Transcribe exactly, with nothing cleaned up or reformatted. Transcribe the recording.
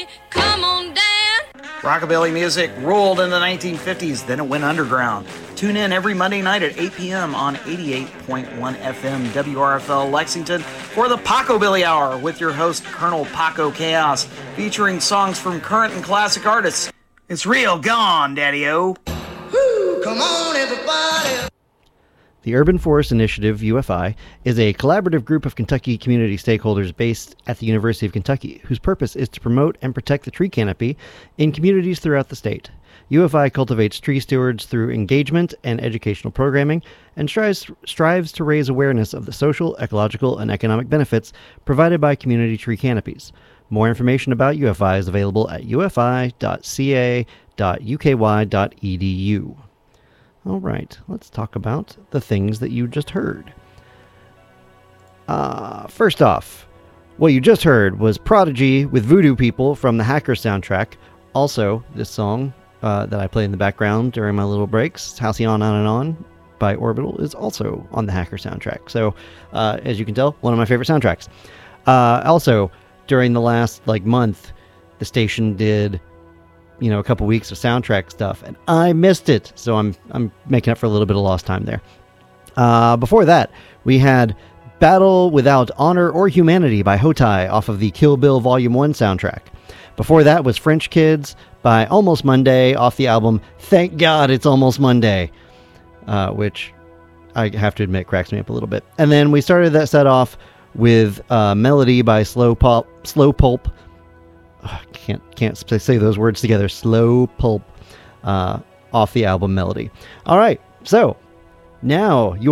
Come on down. Rockabilly music ruled in the nineteen fifties, then it went underground. Tune in every Monday night at eight p.m. on eighty-eight point one F M W R F L Lexington for the Paco-Billy Hour with your host, Colonel Paco Chaos, featuring songs from current and classic artists. It's real gone, Daddy-O. Woo, come on, everybody. The Urban Forest Initiative, U F I, is a collaborative group of Kentucky community stakeholders based at the University of Kentucky, whose purpose is to promote and protect the tree canopy in communities throughout the state. U F I cultivates tree stewards through engagement and educational programming and strives, strives to raise awareness of the social, ecological, and economic benefits provided by community tree canopies. More information about U F I is available at u f i dot c a dot u k y dot e d u. All right, let's talk about the things that you just heard. Uh, first off, what you just heard was Prodigy with Voodoo People from the Hacker soundtrack. Also, this song uh, that I play in the background during my little breaks, Halcyon On and On by Orbital, is also on the Hacker soundtrack. So, uh, as you can tell, one of my favorite soundtracks. Uh, also, during the last like month, the station did you know, a couple weeks of soundtrack stuff, and I missed it, so I'm I'm making up for a little bit of lost time there. Uh, before that, we had Battle Without Honor or Humanity by Hotai off of the Kill Bill Volume one soundtrack. Before that was French Kids by Almost Monday off the album Thank God It's Almost Monday, uh, which I have to admit cracks me up a little bit. And then we started that set off with uh, Melody by Slow Pop, Slow Pulp, Can't can't say those words together. Slow Pulp, uh, off the album Melody. All right, so now you.